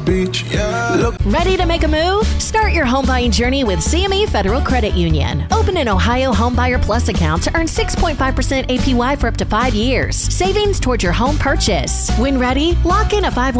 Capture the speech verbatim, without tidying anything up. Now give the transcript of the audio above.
beach, yeah. Look. Ready to make a move? Start your home buying journey with C M E Federal Credit Union. Open an Ohio Homebuyer Plus account to earn six point five percent A P Y for up to five years. Savings towards your home purchase. When ready, lock in a five